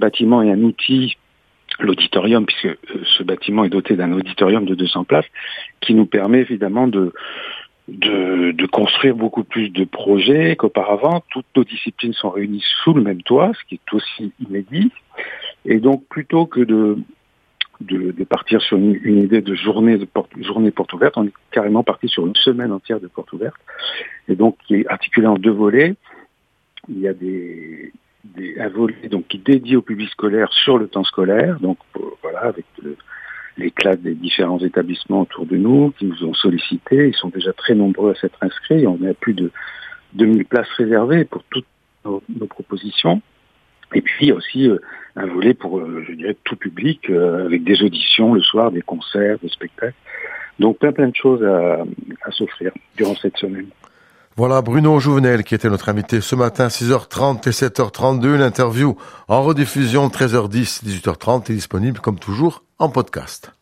bâtiment et un outil, l'auditorium, puisque ce bâtiment est doté d'un auditorium de 200 places, qui nous permet évidemment de construire beaucoup plus de projets qu'auparavant. Toutes nos disciplines sont réunies sous le même toit, ce qui est aussi inédit. Et donc, plutôt que de partir sur une idée de journée porte ouverte, on est carrément parti sur une semaine entière de porte ouverte, et donc qui est articulé en 2 volets. Il y a un volet donc qui est dédié au public scolaire sur le temps scolaire, donc voilà, avec les classes des différents établissements autour de nous qui nous ont sollicités. Ils sont déjà très nombreux à s'être inscrits. On a plus de 2000 places réservées pour toutes nos propositions. Et puis il y a aussi un volet pour, je dirais, tout public, avec des auditions le soir, des concerts, des spectacles. Donc plein de choses à s'offrir durant cette semaine. Voilà Bruno Jouvenel qui était notre invité ce matin, 6h30 et 7h32. L'interview en rediffusion 13h10, 18h30 est disponible comme toujours en podcast.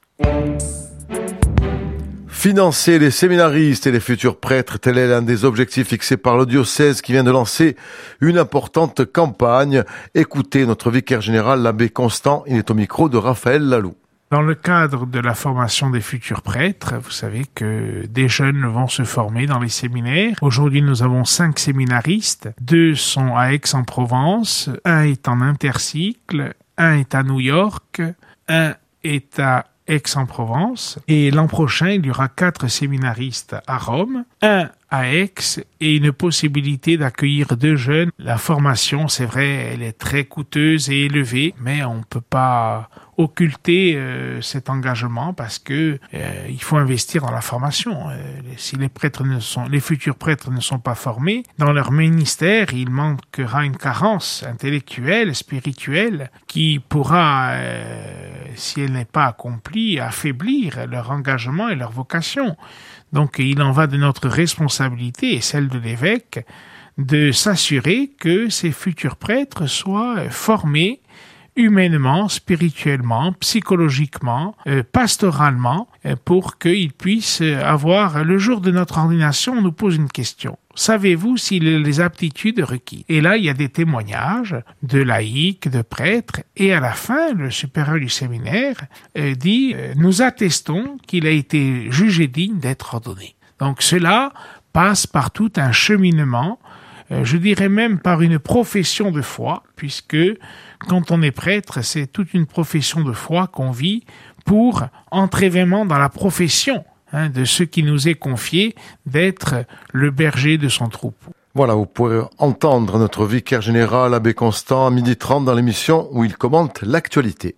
Financer les séminaristes et les futurs prêtres, tel est l'un des objectifs fixés par le diocèse qui vient de lancer une importante campagne. Écoutez notre vicaire général, l'abbé Constant, il est au micro de Raphaël Lalou. Dans le cadre de la formation des futurs prêtres, vous savez que des jeunes vont se former dans les séminaires. Aujourd'hui, nous avons 5 séminaristes. 2 sont à Aix-en-Provence, 1 est en intercycle, 1 est à New York, 1 est à Aix-en-Provence. Et l'an prochain, il y aura 4 séminaristes à Rome, 1 à Aix et une possibilité d'accueillir 2 jeunes. La formation, c'est vrai, elle est très coûteuse et élevée, mais on ne peut pas occulter cet engagement parce que il faut investir dans la formation. Si les futurs prêtres ne sont pas formés dans leur ministère, il manquera une carence intellectuelle, spirituelle, qui pourra, si elle n'est pas accomplie, affaiblir leur engagement et leur vocation. Donc il en va de notre responsabilité et celle de l'évêque de s'assurer que ces futurs prêtres soient formés humainement, spirituellement, psychologiquement, pastoralement, pour qu'ils puissent avoir, le jour de notre ordination, on nous pose une question. Savez-vous s'il a les aptitudes requises? Et là, il y a des témoignages de laïcs, de prêtres, et à la fin, le supérieur du séminaire dit « Nous attestons qu'il a été jugé digne d'être ordonné ». Donc cela passe par tout un cheminement, je dirais même par une profession de foi, puisque quand on est prêtre, c'est toute une profession de foi qu'on vit pour entrer vraiment dans la profession de ce qui nous est confié d'être le berger de son troupeau. Voilà, vous pourrez entendre notre vicaire général, l'abbé Constant, à 12h30 dans l'émission où il commente l'actualité.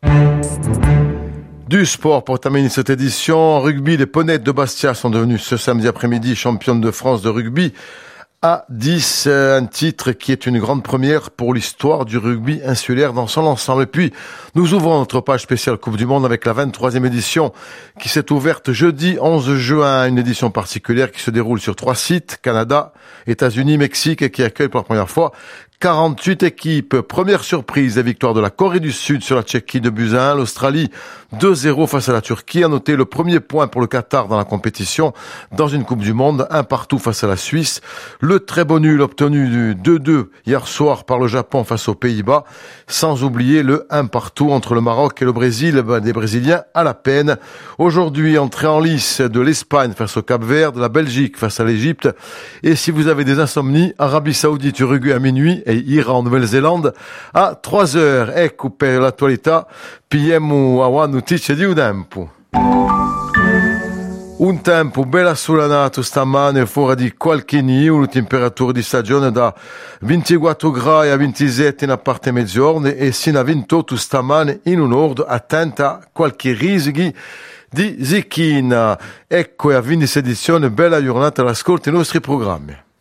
Du sport pour terminer cette édition. En rugby, les Ponettes de Bastia sont devenus ce samedi après-midi championnes de France de rugby à 10, un titre qui est une grande première pour l'histoire du rugby insulaire dans son ensemble. Et puis, nous ouvrons notre page spéciale Coupe du Monde avec la 23e édition qui s'est ouverte jeudi 11 juin, une édition particulière qui se déroule sur 3 sites, Canada, États-Unis, Mexique, et qui accueille pour la première fois 48 équipes. Première surprise, la victoire de la Corée du Sud sur la Tchéquie de buts à 1. L'Australie 2-0 face à la Turquie. À noter le premier point pour le Qatar dans la compétition dans une Coupe du Monde, 1-1 face à la Suisse. Le très bon nul obtenu du 2-2 hier soir par le Japon face aux Pays-Bas. Sans oublier le 1-1 entre le Maroc et le Brésil, des Brésiliens à la peine. Aujourd'hui, entrée en lice de l'Espagne face au Cap-Vert, de la Belgique face à l'Égypte. Et si vous avez des insomnies, Arabie Saoudite, Uruguay à minuit et Iran, Nouvelle-Zélande à 3h. Ecco per l'attualità, pigliamo a notizie di un tempo. Un tempo bella assolanato stamane, fuori di qualche nuvolo, temperatura di stagione da 24 gradi a 27 in parte mezzogiorno e sino a 28 stamane in un nord, attenta a qualche rischi di zecchina. Ecco, e a 26 edizione, bella giornata all'ascolto dei nostri programmi.